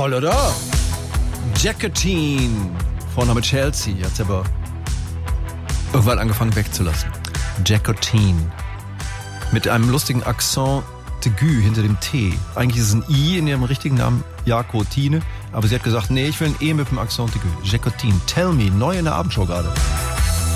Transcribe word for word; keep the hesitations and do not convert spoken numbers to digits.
Toll, oder? Jacqueline. Vorname Chelsea. Hat sie aber irgendwann angefangen wegzulassen. Jacqueline. Mit einem lustigen Akzent aigu hinter dem T. Eigentlich ist es ein I in ihrem richtigen Namen, Jacqueline. Aber sie hat gesagt, nee, ich will ein E mit dem Akzent aigu. Jacqueline. Tell me. Neu in der Abendshow gerade.